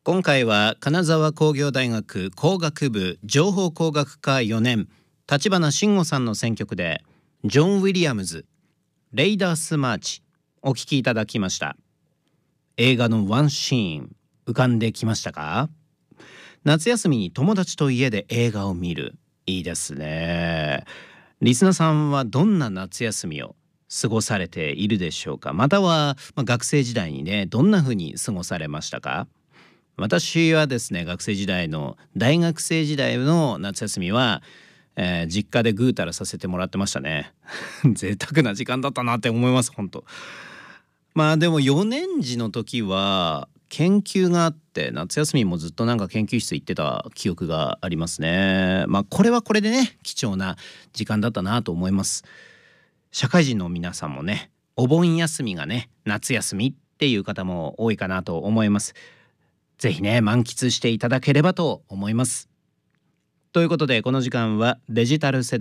今回は金沢工業大学工学部情報工学科4年立花慎吾さんの選曲でジョン・ウィリアムズレイダースマーチお聴きいただきました。映画のワンシーン浮かんできましたか？夏休みに友達と家で映画を見る、いいですね。リスナーさんはどんな夏休みを過ごされているでしょうか？または、学生時代にねどんな風に過ごされましたか？私はですね、学生時代の大学生時代の夏休みは、実家でぐうたらさせてもらってましたね。贅沢な時間だったなって思います、本当。でも4年時の時は研究があって夏休みもずっとなんか研究室行ってた記憶がありますね。これはこれでね貴重な時間だったなと思います。社会人の皆さんもね、お盆休みがね夏休みっていう方も多いかなと思います。ぜひね満喫していただければと思います。ということでこの時間はデジタル世代